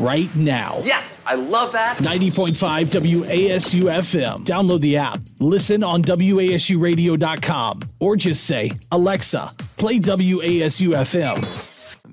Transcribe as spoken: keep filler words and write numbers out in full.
right now. Yes, I love that. ninety point five W A S U F M. Download the app, listen on W A S U radio dot com, or just say, Alexa, play W A S U F M.